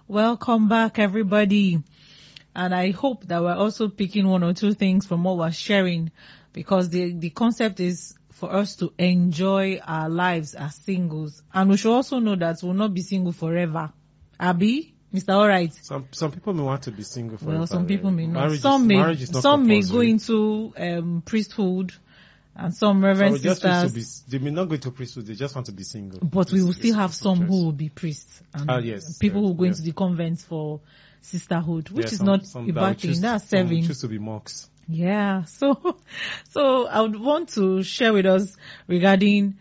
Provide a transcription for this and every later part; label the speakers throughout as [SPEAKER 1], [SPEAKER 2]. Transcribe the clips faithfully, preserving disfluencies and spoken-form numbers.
[SPEAKER 1] Welcome back, everybody. And I hope that we're also picking one or two things from what we're sharing, because the, the concept is for us to enjoy our lives as singles. And we should also know that we'll not be single forever. Abi? Mister Alright.
[SPEAKER 2] Some some people may want to be single forever.
[SPEAKER 1] Well, some people may not.
[SPEAKER 2] Marriage
[SPEAKER 1] some
[SPEAKER 2] is,
[SPEAKER 1] may
[SPEAKER 2] marriage is not
[SPEAKER 1] some may
[SPEAKER 2] compulsory.
[SPEAKER 1] go into um, priesthood, and some reverend
[SPEAKER 2] So just want
[SPEAKER 1] sisters.
[SPEAKER 2] to be, they may not go into priesthood, they just want to be single.
[SPEAKER 1] But we will
[SPEAKER 2] It's-
[SPEAKER 1] still
[SPEAKER 2] it's-
[SPEAKER 1] have
[SPEAKER 2] it's
[SPEAKER 1] some
[SPEAKER 2] choice.
[SPEAKER 1] who will be priests and
[SPEAKER 2] Ah, yes,
[SPEAKER 1] people who
[SPEAKER 2] yes,
[SPEAKER 1] go
[SPEAKER 2] yes.
[SPEAKER 1] into the convents for sisterhood, which
[SPEAKER 2] Yeah,
[SPEAKER 1] is
[SPEAKER 2] some-
[SPEAKER 1] not
[SPEAKER 2] some
[SPEAKER 1] a
[SPEAKER 2] that will
[SPEAKER 1] bad thing.
[SPEAKER 2] choose-
[SPEAKER 1] That's
[SPEAKER 2] some will
[SPEAKER 1] serving.
[SPEAKER 2] choose to be monks.
[SPEAKER 1] Yeah. So, so I would want to share with us regarding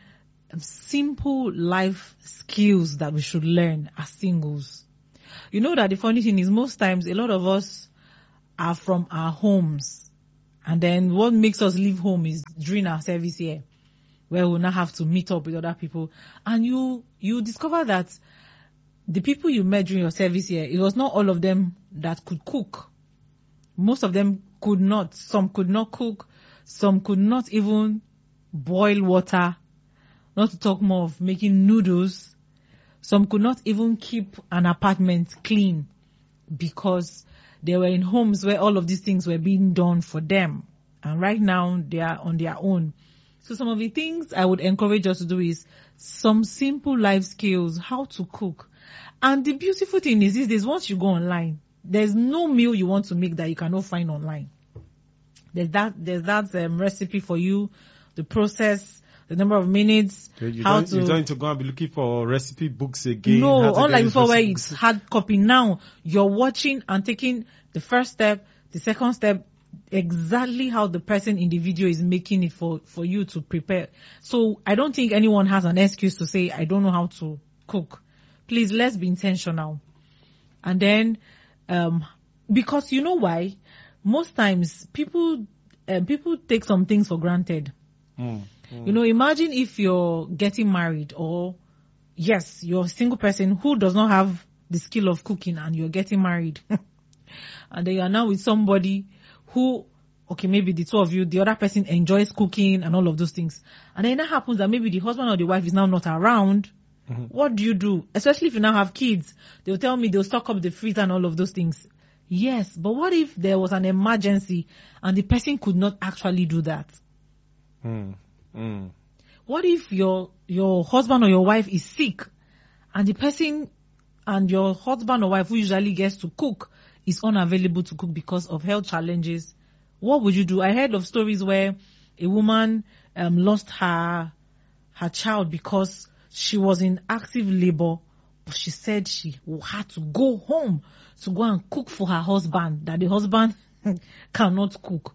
[SPEAKER 1] simple life skills that we should learn as singles. You know that the funny thing is most times a lot of us are from our homes, and then what makes us leave home is during our service here, where we'll now have to meet up with other people. And you, you discover that the people you met during your service here, it was not all of them that could cook. Most of them could not. Some could not cook. Some could not even boil water. Not to talk more of making noodles. Some could not even keep an apartment clean because they were in homes where all of these things were being done for them. And right now they are on their own. So some of the things I would encourage us to do is some simple life skills, how to cook. And the beautiful thing is these days, once you go online, there's no meal you want to make that you cannot find online. There's that, there's that um, recipe for you, the process, the number of minutes,
[SPEAKER 2] You, you
[SPEAKER 1] how
[SPEAKER 2] don't,
[SPEAKER 1] to...
[SPEAKER 2] you don't need to go and be looking for recipe books again.
[SPEAKER 1] No,
[SPEAKER 2] how to
[SPEAKER 1] unlike
[SPEAKER 2] get these
[SPEAKER 1] before where
[SPEAKER 2] recipe
[SPEAKER 1] it's
[SPEAKER 2] books.
[SPEAKER 1] hard copy. Now you're watching and taking the first step, the second step, exactly how the person in the video is making it for, for you to prepare. So I don't think anyone has an excuse to say, I don't know how to cook. Please, let's be intentional. And then, um, because you know why? Most times people, um, people take some things for granted.
[SPEAKER 2] Mm, mm.
[SPEAKER 1] You know, imagine if you're getting married, or yes, you're a single person who does not have the skill of cooking and you're getting married. And then you are now with somebody who, okay, maybe the two of you, the other person enjoys cooking and all of those things. And then it happens that maybe the husband or the wife is now not around. Mm-hmm. What do you do? Especially if you now have kids. They'll tell me they'll stock up the freezer and all of those things. Yes, but what if there was an emergency and the person could not actually do that?
[SPEAKER 2] Mm, mm.
[SPEAKER 1] What if your your husband or your wife is sick and the person and your husband or wife who usually gets to cook is unavailable to cook because of health challenges? What would you do? I heard of stories where a woman um, lost her her child because she was in active labor, but she said she had to go home to go and cook for her husband, that the husband cannot cook.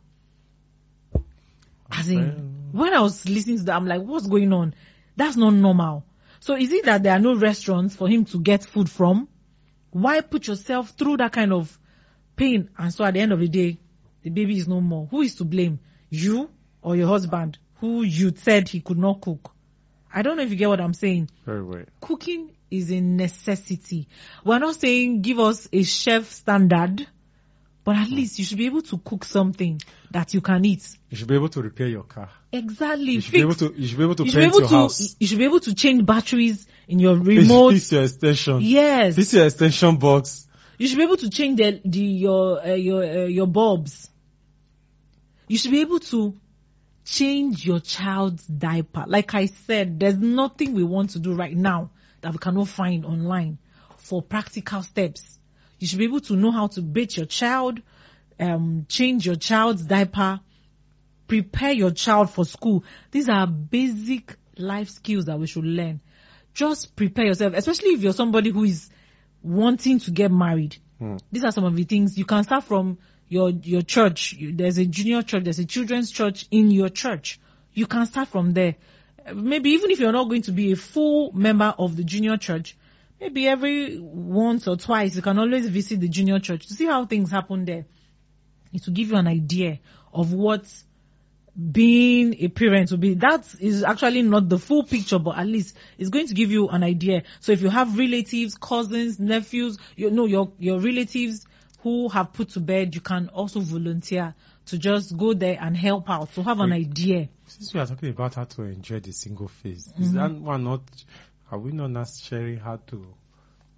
[SPEAKER 1] As in, when I was listening to that, I'm like, what's going on? That's not normal. So is it that there are no restaurants for him to get food from? Why put yourself through that kind of pain? And so at the end of the day, the baby is no more. Who is to blame? You or your husband, who you said he could not cook? I don't know if you get what I'm saying.
[SPEAKER 2] Very well.
[SPEAKER 1] Cooking is a necessity. We're not saying give us a chef standard, but at least you should be able to cook something that you can eat.
[SPEAKER 2] You should be able to repair your car.
[SPEAKER 1] Exactly.
[SPEAKER 2] You should be able to. You should be able to
[SPEAKER 1] you should be
[SPEAKER 2] paint
[SPEAKER 1] able
[SPEAKER 2] your
[SPEAKER 1] to,
[SPEAKER 2] house.
[SPEAKER 1] You should be able to change batteries in your remote.
[SPEAKER 2] Fix your extension.
[SPEAKER 1] Yes.
[SPEAKER 2] Fix your extension box.
[SPEAKER 1] You should be able to change the, the your uh, your uh, your bulbs. You should be able to change your child's diaper. Like I said, there's nothing we want to do right now that we cannot find online for practical steps. You should be able to know how to bathe your child, um, change your child's diaper, prepare your child for school. These are basic life skills that we should learn. Just prepare yourself, especially if you're somebody who is wanting to get married. Hmm. These are some of the things you can start from. Your your church, there's a junior church, there's a children's church in your church. You can start from there. Maybe even if you're not going to be a full member of the junior church, maybe every once or twice you can always visit the junior church to see how things happen there. It will give you an idea of what being a parent will be. That is actually not the full picture, but at least it's going to give you an idea. So if you have relatives, cousins, nephews, you know your your relatives who have put to bed, you can also volunteer to just go there and help out, to have Wait, an idea.
[SPEAKER 2] Since we are talking about how to enjoy the single phase, mm-hmm. is that one not, are we not necessarily how to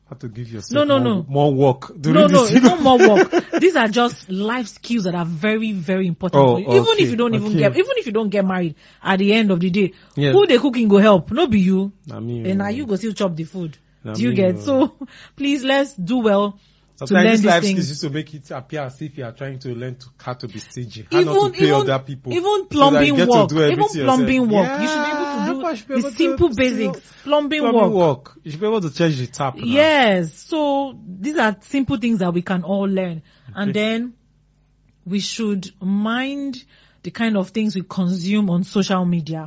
[SPEAKER 2] Have to give yourself
[SPEAKER 1] No, no,
[SPEAKER 2] more,
[SPEAKER 1] no.
[SPEAKER 2] more work. during
[SPEAKER 1] No, no,
[SPEAKER 2] this
[SPEAKER 1] it's
[SPEAKER 2] season.
[SPEAKER 1] not more work. These are just life skills that are very, very important
[SPEAKER 2] Oh,
[SPEAKER 1] for you. Even
[SPEAKER 2] okay,
[SPEAKER 1] if you don't even
[SPEAKER 2] okay.
[SPEAKER 1] get, even if you don't get married at the end of the day,
[SPEAKER 2] Yeah.
[SPEAKER 1] who the cooking go help? No be you.
[SPEAKER 2] I mean,
[SPEAKER 1] And now you go still chop the food.
[SPEAKER 2] Na
[SPEAKER 1] Do you
[SPEAKER 2] me,
[SPEAKER 1] get?
[SPEAKER 2] oh.
[SPEAKER 1] So please, let's do well to
[SPEAKER 2] sometimes
[SPEAKER 1] learn
[SPEAKER 2] these
[SPEAKER 1] these
[SPEAKER 2] life
[SPEAKER 1] things.
[SPEAKER 2] skills used to make it appear as if you are trying to learn to how to be stingy, how not
[SPEAKER 1] Even
[SPEAKER 2] to pay
[SPEAKER 1] even
[SPEAKER 2] other people.
[SPEAKER 1] even
[SPEAKER 2] so that you
[SPEAKER 1] plumbing
[SPEAKER 2] get to
[SPEAKER 1] work,
[SPEAKER 2] do
[SPEAKER 1] even
[SPEAKER 2] everything
[SPEAKER 1] plumbing
[SPEAKER 2] yourself.
[SPEAKER 1] work, you should be able
[SPEAKER 2] Yeah,
[SPEAKER 1] to
[SPEAKER 2] I should be
[SPEAKER 1] do
[SPEAKER 2] able
[SPEAKER 1] the
[SPEAKER 2] to
[SPEAKER 1] simple
[SPEAKER 2] do
[SPEAKER 1] basics. Plumbing,
[SPEAKER 2] Plumbing
[SPEAKER 1] work.
[SPEAKER 2] work. You should be able to change the tap now.
[SPEAKER 1] Yes. So these are simple things that we can all learn. And
[SPEAKER 2] Okay.
[SPEAKER 1] then we should mind the kind of things we consume on social media.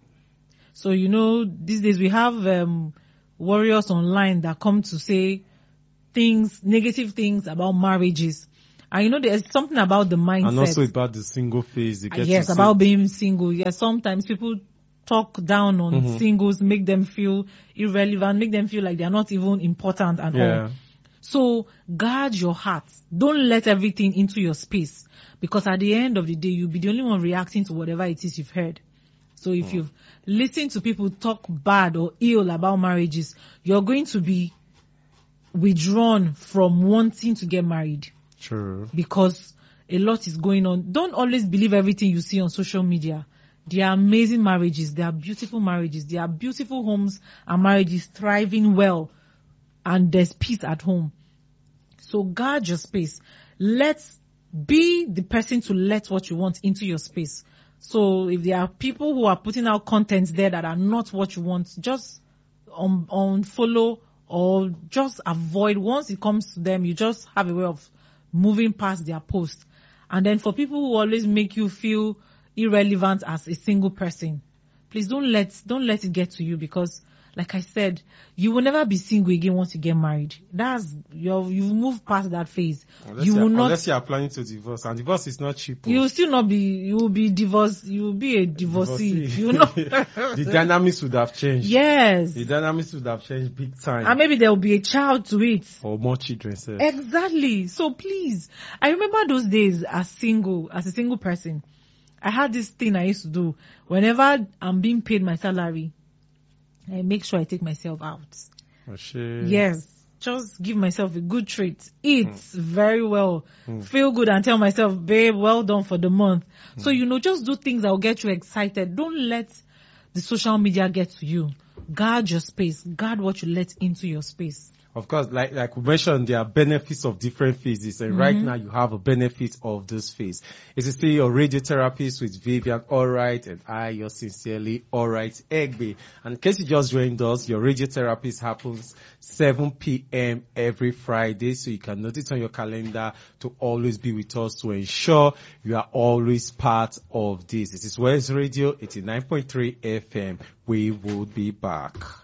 [SPEAKER 1] So, you know, these days we have um, warriors online that come to say things, negative things about marriages. And you know, there's something about the mindset.
[SPEAKER 2] And also about the single phase. They
[SPEAKER 1] Uh,
[SPEAKER 2] get
[SPEAKER 1] yes,
[SPEAKER 2] to
[SPEAKER 1] about
[SPEAKER 2] say,
[SPEAKER 1] being single. Yes, sometimes people talk down on
[SPEAKER 2] Mhm.
[SPEAKER 1] singles, make them feel irrelevant, make them feel like they're not even important and all.
[SPEAKER 2] yeah.
[SPEAKER 1] So guard your heart. Don't let everything into your space, because at the end of the day, you'll be the only one reacting to whatever it is you've heard. So if you've listened to people talk bad or ill about marriages, you're going to be withdrawn from wanting to get married,
[SPEAKER 2] True.
[SPEAKER 1] because a lot is going on. Don't always believe everything you see on social media. There are amazing marriages. There are beautiful marriages. There are beautiful homes and marriages thriving well, and there's peace at home. So guard your space. Let's be the person to let what you want into your space. So if there are people who are putting out contents there that are not what you want, just un- unfollow or just avoid. Once it comes to them, you just have a way of moving past their post. And then for people who always make you feel irrelevant as a single person, please don't let don't let it get to you, because like I said, you will never be single again once you get married. That's you're you've moved past that phase.
[SPEAKER 2] Unless
[SPEAKER 1] you
[SPEAKER 2] you
[SPEAKER 1] will
[SPEAKER 2] are,
[SPEAKER 1] not
[SPEAKER 2] unless you are planning to divorce, and divorce is not cheap. oh.
[SPEAKER 1] you will still not be you will be divorced, you will be a divorcee.
[SPEAKER 2] Divorcee.
[SPEAKER 1] You know.
[SPEAKER 2] The dynamics would have changed.
[SPEAKER 1] Yes.
[SPEAKER 2] The dynamics would have changed big time.
[SPEAKER 1] And maybe there will be a child to it.
[SPEAKER 2] or more children. Sir.
[SPEAKER 1] Exactly. So please, I remember those days as single, as a single person. I had this thing I used to do. Whenever I'm being paid my salary, I make sure I take myself out.
[SPEAKER 2] Oh, shit.
[SPEAKER 1] Yes. Just give myself a good treat. Eat very well. Feel good and tell myself, babe, well done for the month. So, you know, just do things that will get you excited. Don't let the social media get to you. Guard your space. Guard what you let into your space.
[SPEAKER 2] Of course, like like we mentioned, there are benefits of different phases, and right now you have a benefit of this phase. It's still your radiotherapist with Vivian Alright, and I, your sincerely Alright Egbe. And in case you just joined us, your radiotherapist happens seven p.m. every Friday, so you can note it on your calendar to always be with us to ensure you are always part of this. This is West Radio eighty-nine point three F M. We will be back.